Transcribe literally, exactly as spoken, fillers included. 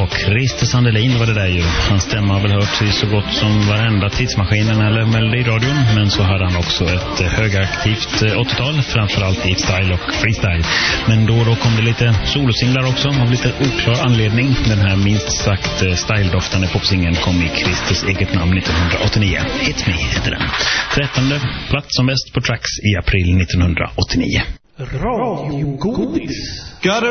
och Christer Sandelin var det där ju. Hans stämma har väl hört i så gott som varenda Tidsmaskinen eller Melodiradion, men så hade han också ett högaktivt åttiotal, framförallt i style och freestyle. Men då och då kom det lite solosinglar också av lite oklar anledning. Den här minst sagt styledoftande popsingen kom i Christers eget namn nittonhundraåttionio. Hit Me heter den. trettonde plats som bäst på Tracks i april nittonhundraåttionio. Radio Godis.